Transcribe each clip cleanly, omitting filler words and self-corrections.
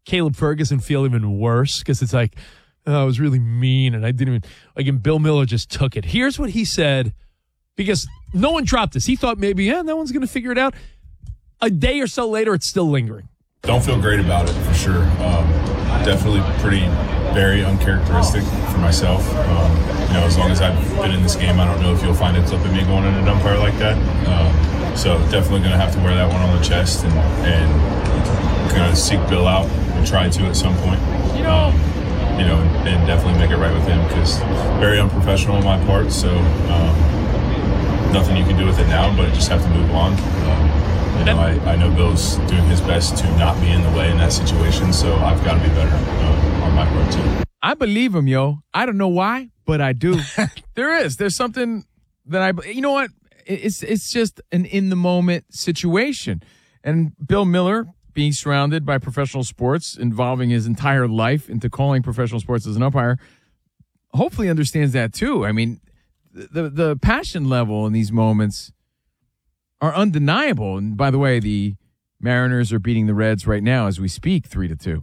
Caleb Ferguson feel even worse because it's like, oh, I was really mean and I didn't even, like, and Bill Miller just took it. Here's what he said, because no one dropped this. He thought maybe, no one's going to figure it out. A day or so later, it's still lingering. Don't feel great about it, for sure. Definitely very uncharacteristic for myself. As long as I've been in this game, I don't know if you'll find it clipping me going into umpire like that. So definitely going to have to wear that one on the chest and going to seek Bill out and try to at some point. And definitely make it right with him, because very unprofessional on my part. So nothing you can do with it now, but just have to move on. I know Bill's doing his best to not be in the way in that situation, so I've got to be better on my part too. I believe him, yo. I don't know why, but I do. There's something that you know what? It's just an in-the-moment situation. And Bill Miller, being surrounded by professional sports, involving his entire life into calling professional sports as an umpire, hopefully understands that too. I mean, the passion level in these moments are undeniable. And by the way, the Mariners are beating the Reds right now as we speak, 3-2.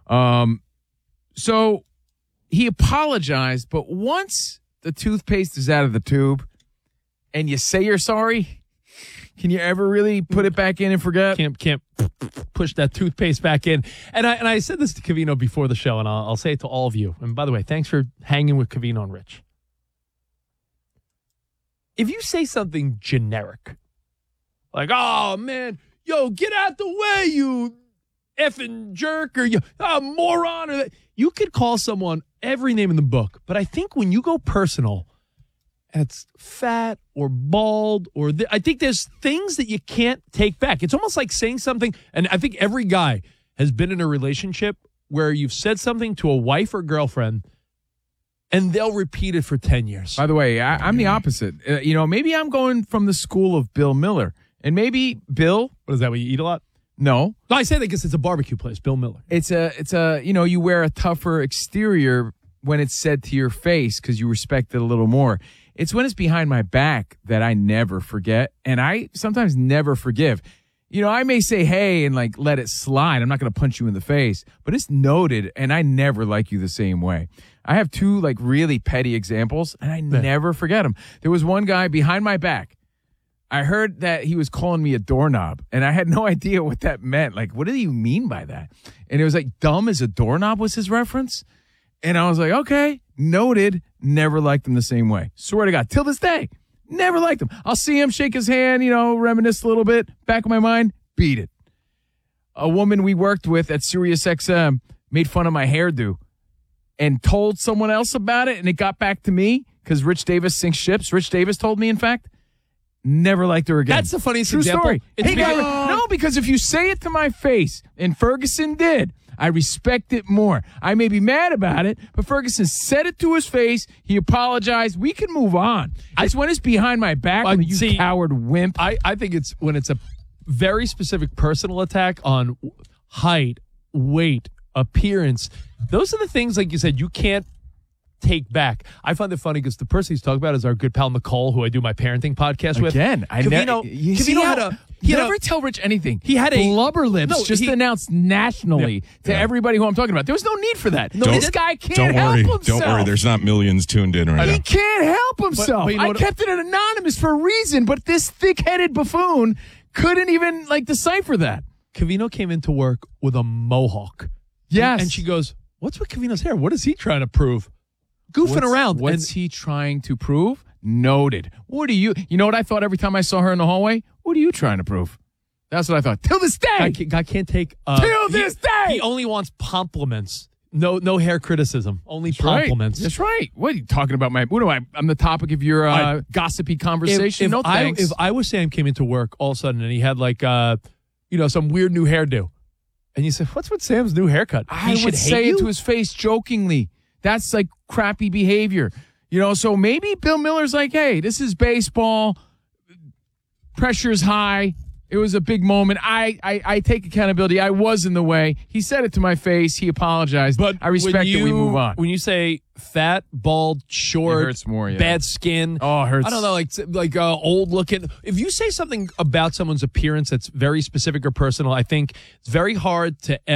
So he apologized, but once the toothpaste is out of the tube and you say you're sorry, can you ever really put it back in and forget? Can't push that toothpaste back in. And I said this to Covino before the show, and I'll say it to all of you. And by the way, thanks for hanging with Covino and Rich. If you say something generic, like, oh, man, yo, get out the way, you effing jerk, or you moron, or that, you could call someone every name in the book. But I think when you go personal, and it's fat or bald, or I think there's things that you can't take back. It's almost like saying something, and I think every guy has been in a relationship where you've said something to a wife or girlfriend, and they'll repeat it for 10 years. By the way, I'm the opposite. Maybe I'm going from the school of Bill Miller. And maybe Bill. What is that, when you eat a lot? No. I say that because it's a barbecue place, Bill Miller. It's a you wear a tougher exterior when it's said to your face because you respect it a little more. It's when it's behind my back that I never forget, and I sometimes never forgive. I may say, hey, and like let it slide. I'm not going to punch you in the face, but it's noted, and I never like you the same way. I have two like really petty examples, and I never forget them. There was one guy behind my back. I heard that he was calling me a doorknob, and I had no idea what that meant. Like, what did he mean by that? And it was like, dumb as a doorknob was his reference. And I was like, okay, noted, never liked him the same way. Swear to God, till this day, never liked him. I'll see him, shake his hand, reminisce a little bit. Back of my mind, beat it. A woman we worked with at SiriusXM made fun of my hairdo and told someone else about it, and it got back to me because Rich Davis sinks ships. Rich Davis told me, in fact. Never liked her again. That's the funniest True example. Story. Because if you say it to my face, and Ferguson did, I respect it more. I may be mad about it, but Ferguson said it to his face. He apologized. We can move on. It's when it's behind my back, you coward wimp. I think it's when it's a very specific personal attack on height, weight, appearance. Those are the things, like you said, you can't take back. I find it funny because the person he's talking about is our good pal McCall, who I do my parenting podcast with. Again, You never tell Rich anything. He had a blubber lips announced nationally to everybody who I'm talking about. There was no need for that. This guy can't help himself. Don't worry, there's not millions tuned in right now. He can't help himself. But I kept it anonymous for a reason, but this thick-headed buffoon couldn't even decipher that. Covino came into work with a mohawk. Yes. And she goes, what's with Covino's hair? What is he trying to prove? Goofing around. What's he trying to prove? Noted. What do you know what I thought every time I saw her in the hallway? What are you trying to prove? That's what I thought. Till this day. I can't take. Till this day. He only wants compliments. No hair criticism. Only compliments. Right. That's right. What are you talking about? I'm the topic of your gossipy conversation. If thanks. If I was Sam came into work all of a sudden and he had some weird new hairdo, and you said, "What's with Sam's new haircut?" I would say it to his face jokingly. That's like crappy behavior. So maybe Bill Miller's like, hey, this is baseball. Pressure's high. It was a big moment. I take accountability. I was in the way. He said it to my face. He apologized. But I respect it. We move on. When you say fat, bald, short, it hurts more, bad skin. Oh, it hurts. I don't know, like old looking. If you say something about someone's appearance that's very specific or personal, I think it's very hard to